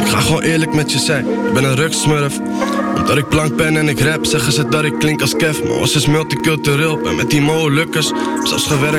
ga gewoon eerlijk met je zijn, ik ben een ruksmurf. Omdat ik blank ben en ik rap, zeggen ze dat ik klink als Kev. Maar was is multicultureel, ben met die Molukkers. Zelfs gewerkt